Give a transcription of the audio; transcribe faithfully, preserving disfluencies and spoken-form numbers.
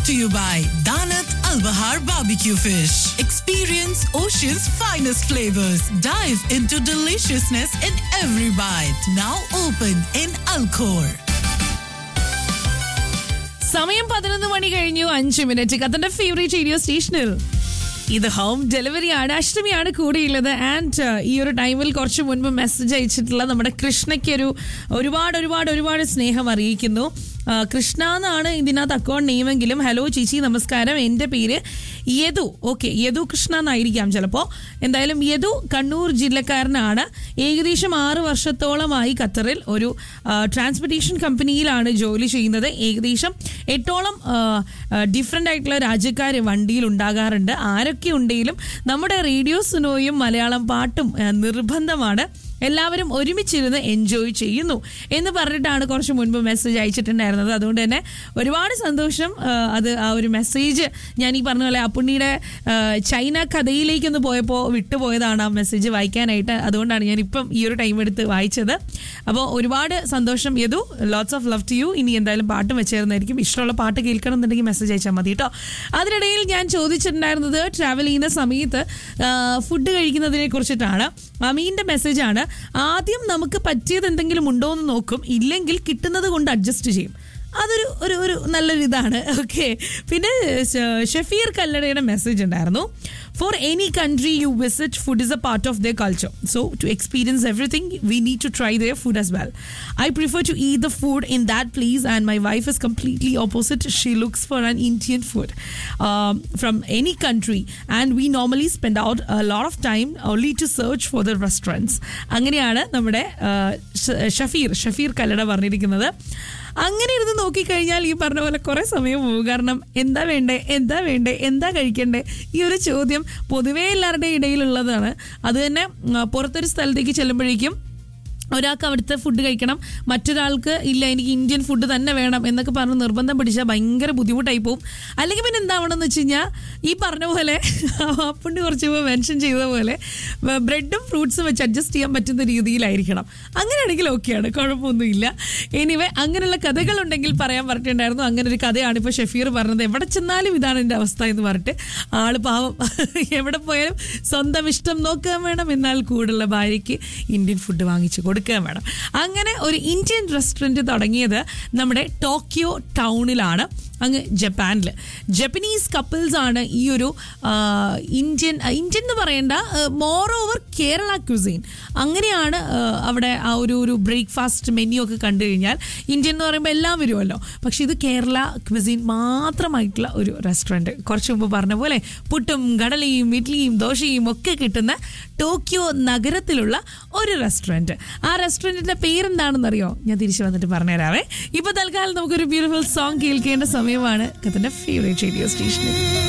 to you by Danat Al Bahar Barbecue Fish. Experience Ocean's finest flavors. Dive into deliciousness in every bite. Now open in Alcor. സമയം പതിനൊന്ന് മണി കഴിഞ്ഞു അഞ്ച് minute കത്തന്റെ favourite radio സ്റ്റേഷനിൽ ഇത് home delivery ആണ്. അഷ്ടമിയാണ് കൂടിയുള്ളത്. And ഈ ഒരു ടൈമിൽ കുറച്ച് മുൻപ് മെസ്സേജ് അയച്ചിട്ടുള്ള നമ്മുടെ കൃഷ്ണയ്ക്ക് ഒരു ഒരുപാട് ഒരുപാട് ഒരുപാട് സ്നേഹം അറിയിക്കുന്നു. കൃഷ്ണ എന്നാണ് ഇതിനകത്ത് അക്കൗണ്ട് നെയിമെങ്കിലും ഹലോ ചേച്ചി നമസ്കാരം, എൻ്റെ പേര് യദു. ഓക്കെ, യദു കൃഷ്ണ എന്നായിരിക്കാം ചിലപ്പോൾ. എന്തായാലും യദു കണ്ണൂർ ജില്ലക്കാരനാണ്. ഏകദേശം ആറ് വർഷത്തോളമായി ഖത്തറിൽ ഒരു ട്രാൻസ്പോർട്ടേഷൻ കമ്പനിയിലാണ് ജോലി ചെയ്യുന്നത്. ഏകദേശം എട്ടോളം ഡിഫറെൻ്റ് ആയിട്ടുള്ള രാജ്യക്കാർ വണ്ടിയിൽ ഉണ്ടാകാറുണ്ട്. ആരൊക്കെ ഉണ്ടെങ്കിലും നമ്മുടെ റേഡിയോ സുനോയും മലയാളം പാട്ടും നിർബന്ധമാണ്. എല്ലാവരും ഒരുമിച്ചിരുന്ന് എൻജോയ് ചെയ്യുന്നു എന്ന് പറഞ്ഞിട്ടാണ് കുറച്ച് മുൻപ് മെസ്സേജ് അയച്ചിട്ടുണ്ടായിരുന്നത്. അതുകൊണ്ട് തന്നെ ഒരുപാട് സന്തോഷം. അത് ആ ഒരു മെസ്സേജ് ഞാൻ ഈ പറഞ്ഞ പോലെ അപ്പുണ്ണിയുടെ ചൈന കഥയിലേക്കൊന്ന് പോയപ്പോൾ വിട്ടുപോയതാണ് ആ മെസ്സേജ് വായിക്കാനായിട്ട്. അതുകൊണ്ടാണ് ഞാൻ ഇപ്പം ഈ ഒരു ടൈം എടുത്ത് വായിച്ചത്. അപ്പോൾ ഒരുപാട് സന്തോഷം Yadu. Lots of love to you. ഇനി എന്തായാലും പാട്ടും വെച്ചേരുന്നതായിരിക്കും. ഇഷ്ടമുള്ള പാട്ട് കേൾക്കണം എന്നുണ്ടെങ്കിൽ മെസ്സേജ് അയച്ചാൽ മതി കേട്ടോ. അതിനിടയിൽ ഞാൻ ചോദിച്ചിട്ടുണ്ടായിരുന്നത് ട്രാവൽ ചെയ്യുന്ന സമയത്ത് ഫുഡ് കഴിക്കുന്നതിനെ കുറിച്ചിട്ടാണ്. അമീൻ്റെ മെസ്സേജാണ്. ആദ്യം നമുക്ക് പറ്റിയത് എന്തെങ്കിലും ഉണ്ടോ എന്ന് നോക്കും, ഇല്ലെങ്കിൽ കിട്ടുന്നത് കൊണ്ട് അഡ്ജസ്റ്റ് ചെയ്യും. അതൊരു ഒരു ഒരു നല്ലൊരു ഇതാണ്. ഓക്കെ, പിന്നെ ഷഫീർ കല്ലടയുടെ മെസ്സേജ് ഉണ്ടായിരുന്നു. For any country you visit, food is a part of their culture. So to experience everything, we need to try their food as well. I prefer to eat the food in that place, and my wife is completely opposite. She looks for an Indian food um, from any country, and we normally spend out a lot of time only to search for the restaurants. അങ്ങനെയാണ് നമ്മുടെ ഷഫീർ ഷഫീർ കല്ലട പറഞ്ഞിരിക്കുന്നത്. അങ്ങനെ ഇരുന്ന് നോക്കിക്കഴിഞ്ഞാൽ ഈ പറഞ്ഞ പോലെ കുറേ സമയം പോകും. കാരണം എന്താ വേണ്ടേ എന്താ വേണ്ടേ എന്താ കഴിക്കണ്ടേ ഈ ഒരു ചോദ്യം പൊതുവേ എല്ലാവരുടെയും ഇടയിലുള്ളതാണ്. അത് തന്നെ പുറത്തൊരു സ്ഥലത്തേക്ക് ചെല്ലുമ്പോഴേക്കും ഒരാൾക്ക് അവിടുത്തെ ഫുഡ് കഴിക്കണം, മറ്റൊരാൾക്ക് ഇല്ല എനിക്ക് ഇന്ത്യൻ ഫുഡ് തന്നെ വേണം എന്നൊക്കെ പറഞ്ഞ് നിർബന്ധം പിടിച്ചാൽ ഭയങ്കര ബുദ്ധിമുട്ടായി പോകും. അല്ലെങ്കിൽ പിന്നെ എന്താവണമെന്ന് വെച്ച് കഴിഞ്ഞാൽ ഈ പറഞ്ഞ പോലെ അപ്പുണ്ട് കുറച്ച് മുമ്പ് മെൻഷൻ ചെയ്ത പോലെ ബ്രെഡും ഫ്രൂട്ട്സും വെച്ച് അഡ്ജസ്റ്റ് ചെയ്യാൻ പറ്റുന്ന രീതിയിലായിരിക്കണം. അങ്ങനെയാണെങ്കിൽ ഓക്കെയാണ്, കുഴപ്പമൊന്നുമില്ല. എനിവേ അങ്ങനെയുള്ള കഥകളുണ്ടെങ്കിൽ പറയാൻ പറഞ്ഞിട്ടുണ്ടായിരുന്നു. അങ്ങനെ ഒരു കഥയാണ് ഇപ്പോൾ ഷഫീർ പറഞ്ഞത്. എവിടെ ചെന്നാലും ഇതാണ് എൻ്റെ അവസ്ഥ എന്ന് പറഞ്ഞിട്ട് ആള് പാവം എവിടെ പോയാലും സ്വന്തം ഇഷ്ടം നോക്കാൻ വേണം, എന്നാൽ കൂടുള്ള ഭാര്യയ്ക്ക് ഇന്ത്യൻ ഫുഡ് വാങ്ങിച്ചു കൊടുക്കും വേണം. അങ്ങനെ ഒരു ഇന്ത്യൻ റെസ്റ്റോറൻറ്റ് തുടങ്ങിയത് നമ്മുടെ ടോക്കിയോ ടൗണിലാണ്, അങ്ങ് ജപ്പാനിൽ. ജപ്പനീസ് കപ്പിൾസ് ആണ് ഈ ഒരു ഇന്ത്യൻ ഇന്ത്യൻ എന്ന് പറയേണ്ട മോർ ഓവർ കേരള ക്യുസീൻ. അങ്ങനെയാണ് അവിടെ ആ ഒരു ഒരു ബ്രേക്ക്ഫാസ്റ്റ് മെനു ഒക്കെ കണ്ടു കഴിഞ്ഞാൽ ഇന്ത്യൻ എന്ന് പറയുമ്പോൾ എല്ലാം വരുമല്ലോ. പക്ഷെ ഇത് കേരള ക്യുസീൻ മാത്രമായിട്ടുള്ള ഒരു റെസ്റ്റോറൻറ്റ്. കുറച്ച് മുമ്പ് പറഞ്ഞ പോലെ പുട്ടും കടലയും ഇഡ്ലിയും ദോശയും ഒക്കെ കിട്ടുന്ന ടോക്കിയോ നഗരത്തിലുള്ള ഒരു റെസ്റ്റോറൻറ്റ്. ആ റെസ്റ്റോറൻറ്റിൻ്റെ പേരെന്താണെന്നറിയോ? ഞാൻ തിരിച്ചു വന്നിട്ട് പറഞ്ഞുതരാവേ. ഇപ്പോൾ തൽക്കാലം നമുക്കൊരു ബ്യൂട്ടിഫുൾ സോങ് കേൾക്കേണ്ട സമയമാണ്. കത്തൻ്റെ ഫേവറേറ്റ് റേഡിയോ സ്റ്റേഷനിൽ.